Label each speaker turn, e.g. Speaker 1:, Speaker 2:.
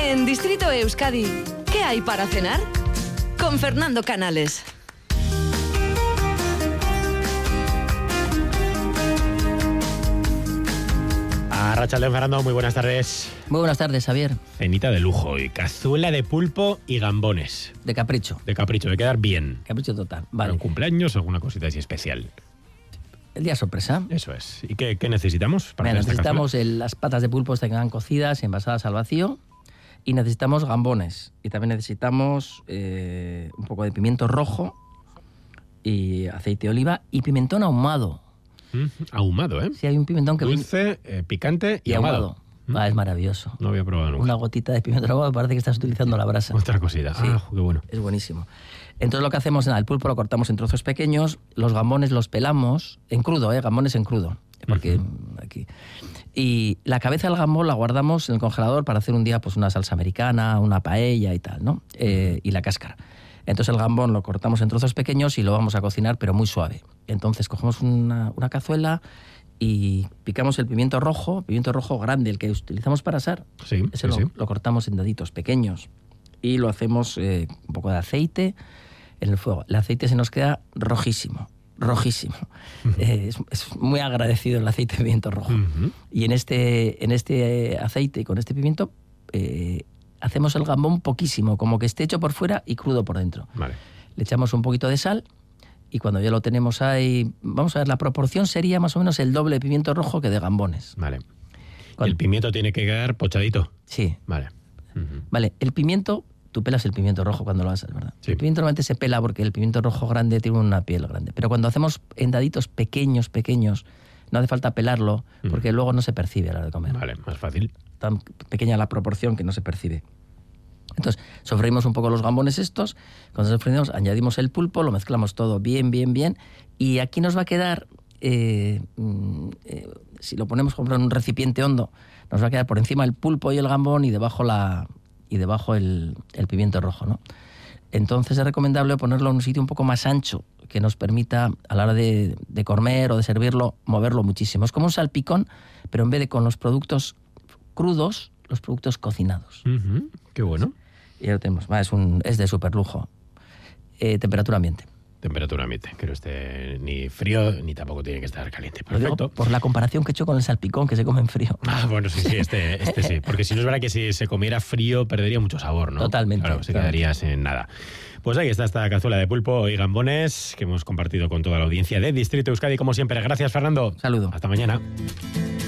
Speaker 1: En Distrito Euskadi, ¿qué hay para cenar? Con Fernando Canales.
Speaker 2: Arratsaldeon, Fernando, muy buenas tardes.
Speaker 3: Muy buenas tardes, Javier.
Speaker 2: Cenita de lujo y cazuela de pulpo y gambones.
Speaker 3: De capricho.
Speaker 2: De capricho, de quedar bien.
Speaker 3: Capricho total, vale.
Speaker 2: ¿Un cumpleaños o alguna cosita así especial?
Speaker 3: El día sorpresa.
Speaker 2: Eso es. ¿Y qué necesitamos para hacer esta
Speaker 3: necesitamos
Speaker 2: cazuela?
Speaker 3: las patas de pulpo están cocidas y envasadas al vacío. Y necesitamos gambones. Y también necesitamos un poco de pimiento rojo y aceite de oliva y pimentón ahumado.
Speaker 2: Ahumado, ¿eh?
Speaker 3: Sí, hay un pimentón que...
Speaker 2: Dulce, picante y ahumado.
Speaker 3: Es maravilloso.
Speaker 2: No había probado nunca.
Speaker 3: Una gotita de pimiento ahumado, parece que estás utilizando la brasa.
Speaker 2: Otra cosita.
Speaker 3: Sí,
Speaker 2: qué bueno.
Speaker 3: Es buenísimo. Entonces lo que hacemos, el pulpo lo cortamos en trozos pequeños, los gambones los pelamos en crudo, gambones en crudo. Porque aquí... Y la cabeza del gambón la guardamos en el congelador para hacer un día pues una salsa americana, una paella y tal, ¿no? Y la cáscara. Entonces el gambón lo cortamos en trozos pequeños y lo vamos a cocinar, pero muy suave. Entonces cogemos una cazuela y picamos el pimiento rojo grande, el que utilizamos para asar.
Speaker 2: Sí,
Speaker 3: Ese lo cortamos en daditos pequeños y lo hacemos un poco de aceite en el fuego. El aceite se nos queda rojísimo. Es muy agradecido el aceite de pimiento rojo. Y en este aceite y con este pimiento hacemos el gambón poquísimo, como que esté hecho por fuera y crudo por dentro.
Speaker 2: Vale.
Speaker 3: Le echamos un poquito de sal y cuando ya lo tenemos ahí, vamos a ver, la proporción sería más o menos el doble de pimiento rojo que de gambones.
Speaker 2: Vale. ¿El pimiento tiene que quedar pochadito?
Speaker 3: Sí.
Speaker 2: Vale.
Speaker 3: Vale, el pimiento... Tú pelas el pimiento rojo cuando lo haces, ¿verdad?
Speaker 2: Sí.
Speaker 3: El pimiento normalmente se pela porque el pimiento rojo grande tiene una piel grande. Pero cuando hacemos en daditos pequeños, no hace falta pelarlo porque luego no se percibe a la hora de comer.
Speaker 2: Vale, más fácil.
Speaker 3: Tan pequeña la proporción que no se percibe. Entonces, sofreímos un poco los gambones estos. Cuando sofreímos, añadimos el pulpo, lo mezclamos todo bien. Y aquí nos va a quedar, si lo ponemos como en un recipiente hondo, nos va a quedar por encima el pulpo y el gambón y debajo el pimiento rojo, ¿no? Entonces es recomendable ponerlo en un sitio un poco más ancho que nos permita a la hora de comer o de servirlo, moverlo muchísimo. Es como un salpicón, pero en vez de con los productos crudos, los productos cocinados.
Speaker 2: Qué bueno.
Speaker 3: Y ya lo tenemos. Es de súper lujo. Temperatura ambiente.
Speaker 2: Temperatura ambiente, que no esté ni frío ni tampoco tiene que estar caliente. Perfecto.
Speaker 3: Por la comparación que he hecho con el salpicón que se come en frío.
Speaker 2: Bueno, sí, este sí. Porque si no es verdad que si se comiera frío perdería mucho sabor, ¿no?
Speaker 3: Totalmente.
Speaker 2: Claro, se quedaría sin nada. Pues ahí está esta cazuela de pulpo y gambones que hemos compartido con toda la audiencia de Distrito Euskadi. Como siempre, gracias, Fernando.
Speaker 3: Saludo.
Speaker 2: Hasta mañana.